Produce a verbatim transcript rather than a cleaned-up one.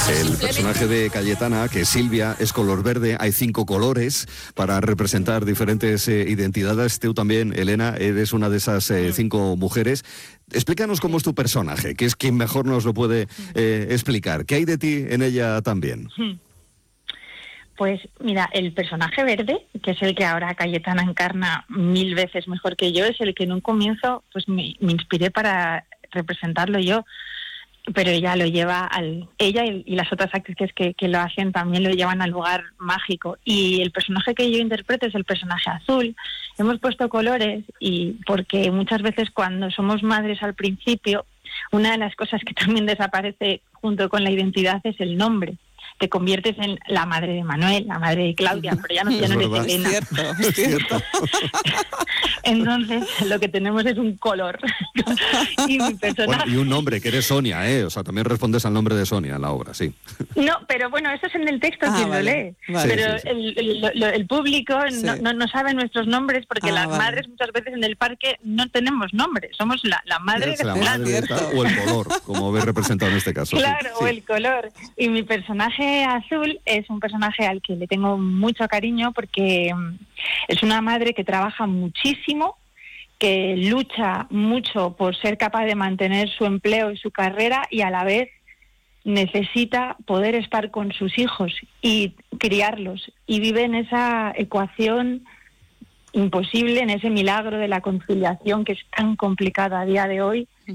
El personaje de Cayetana, que es Silvia, es color verde, hay cinco colores para representar diferentes eh, identidades. Tú también, Elena, eres una de esas eh, cinco mujeres. Explícanos cómo es tu personaje, que es quien mejor nos lo puede eh, explicar. ¿Qué hay de ti en ella también? Pues mira, el personaje verde, que es el que ahora Cayetana encarna mil veces mejor que yo, es el que en un comienzo pues me, me inspiré para representarlo yo, pero ella lo lleva al... Ella y, y las otras actrices que, que lo hacen también lo llevan al lugar mágico. Y el personaje que yo interpreto es el personaje azul. Hemos puesto colores y porque muchas veces cuando somos madres al principio, una de las cosas que también desaparece junto con la identidad es el nombre. Te conviertes en la madre de Manuel, la madre de Claudia, pero ya no, ya no eres Elena. Es cierto, es cierto. Entonces, lo que tenemos es un color. y mi personaje... Bueno, y un nombre, que eres Sonia, ¿eh? O sea, también respondes al nombre de Sonia en la obra, sí. No, pero bueno, eso es en el texto ah, quien vale, lo lee. Vale. Pero sí, sí, sí. El, el, el público sí. no, no, no sabe nuestros nombres porque ah, las vale. madres muchas veces en el parque no tenemos nombres. Somos la, la madre de la fulano. madre de tal, o el color, como ves representado en este caso. Claro, sí. o el color. Y mi personaje azul es un personaje al que le tengo mucho cariño porque es una madre que trabaja muchísimo, que lucha mucho por ser capaz de mantener su empleo y su carrera y a la vez necesita poder estar con sus hijos y criarlos, y vive en esa ecuación imposible, en ese milagro de la conciliación que es tan complicada a día de hoy,